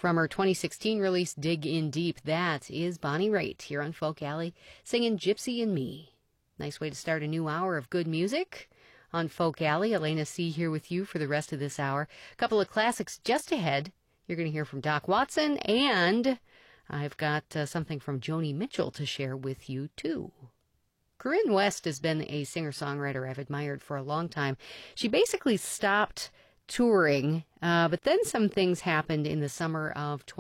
From her 2016 release, Dig In Deep, that is Bonnie Raitt here on Folk Alley singing Gypsy and Me. Nice way to start a new hour of good music on Folk Alley. Elena C. here with you for the rest of this hour. A couple of classics just ahead. You're going to hear from Doc Watson, and I've got something from Joni Mitchell to share with you, too. Corinne West has been a singer-songwriter I've admired for a long time. She basically stopped touring, but then some things happened in the summer of